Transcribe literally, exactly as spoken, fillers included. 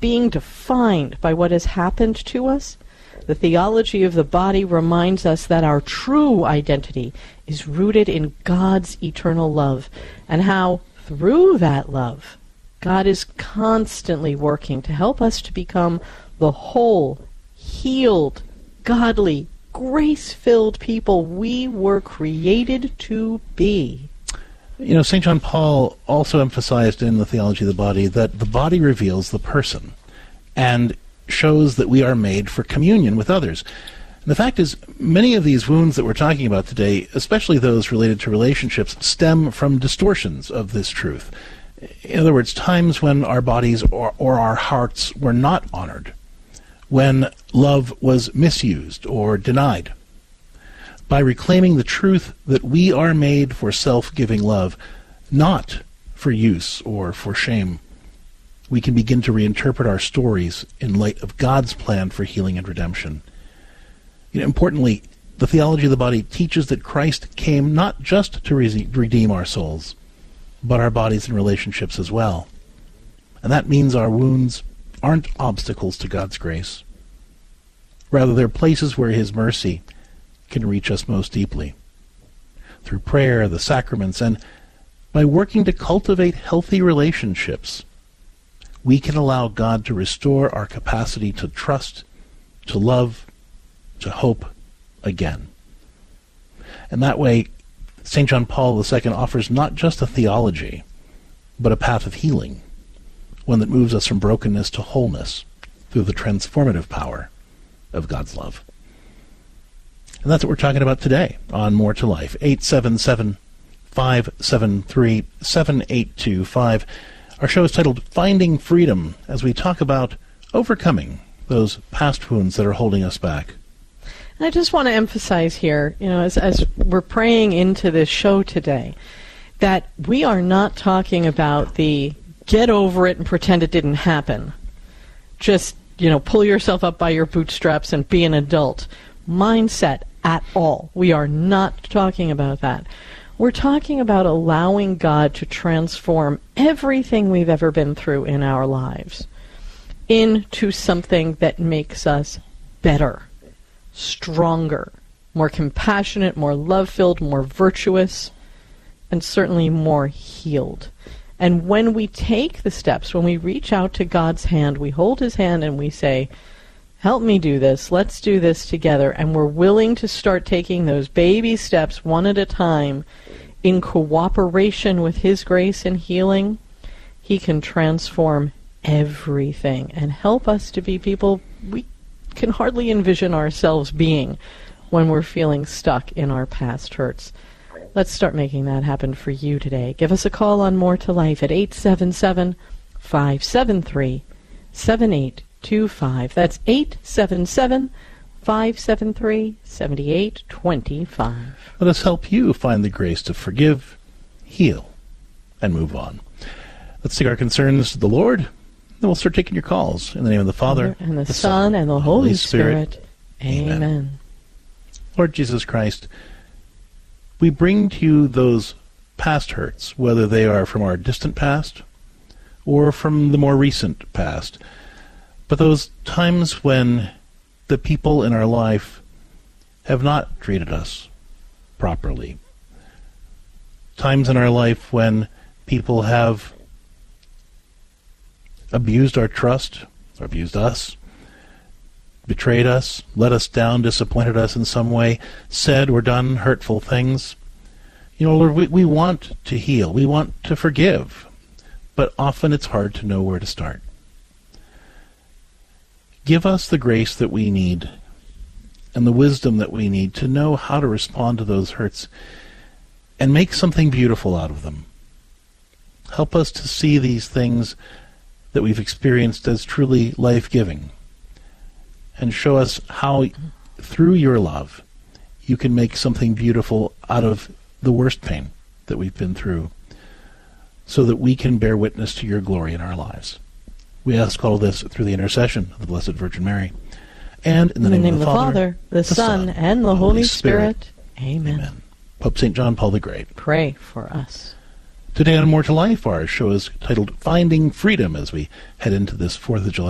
being defined by what has happened to us, the theology of the body reminds us that our true identity is rooted in God's eternal love, and how, through that love, God is constantly working to help us to become the whole, healed, godly, grace-filled people we were created to be. You know, Saint John Paul also emphasized in the theology of the body that the body reveals the person and shows that we are made for communion with others. And the fact is, many of these wounds that we're talking about today, especially those related to relationships, stem from distortions of this truth. In other words, times when our bodies or, or our hearts were not honored, when love was misused or denied. By reclaiming the truth that we are made for self-giving love, not for use or for shame, we can begin to reinterpret our stories in light of God's plan for healing and redemption. You know, importantly, the theology of the body teaches that Christ came not just to re- redeem our souls, but our bodies and relationships as well. And that means our wounds aren't obstacles to God's grace. Rather, they're places where His mercy can reach us most deeply. Through prayer, the sacraments, and by working to cultivate healthy relationships, we can allow God to restore our capacity to trust, to love, to hope again. And that way, Saint John Paul the Second offers not just a theology, but a path of healing, one that moves us from brokenness to wholeness through the transformative power of God's love. And that's what we're talking about today on More to Life. eight seven seven, five seven three, seven eight two five. Our show is titled Finding Freedom, as we talk about overcoming those past wounds that are holding us back. And I just want to emphasize here, you know, as, as we're praying into this show today, that we are not talking about the get over it and pretend it didn't happen. Just, you know, pull yourself up by your bootstraps and be an adult mindset at all. We are not talking about that. We're talking about allowing God to transform everything we've ever been through in our lives into something that makes us better, stronger, more compassionate, more love-filled, more virtuous, and certainly more healed. And when we take the steps, when we reach out to God's hand, we hold His hand and we say, help me do this, let's do this together, and we're willing to start taking those baby steps one at a time in cooperation with His grace and healing, He can transform everything and help us to be people we can hardly envision ourselves being when we're feeling stuck in our past hurts. Let's start making that happen for you today. Give us a call on More to Life at eight seven seven, five seven three, seven eight two five. That's eight seven seven, five seven three, seven eight two five. Let us help you find the grace to forgive, heal, and move on. Let's take our concerns to the Lord, then we'll start taking your calls. In the name of the Father, and the, the Son, and the Holy, Holy Spirit. Spirit. Amen. Amen. Lord Jesus Christ, we bring to you those past hurts, whether they are from our distant past or from the more recent past, but those times when the people in our life have not treated us properly. Times in our life when people have abused our trust, or abused us, betrayed us, let us down, disappointed us in some way, said or done hurtful things. You know, Lord, we, we want to heal. We want to forgive. But often it's hard to know where to start. Give us the grace that we need and the wisdom that we need to know how to respond to those hurts and make something beautiful out of them. Help us to see these things that we've experienced as truly life-giving, and show us how, through your love, you can make something beautiful out of the worst pain that we've been through, so that we can bear witness to your glory in our lives. We ask all this through the intercession of the Blessed Virgin Mary. And in the, in name, the name of the Father, Father, the, the Son, and the Holy Spirit. Spirit. Amen. Amen. Pope Saint John Paul the Great, pray for us. Today on More to Life, our show is titled Finding Freedom, as we head into this fourth of July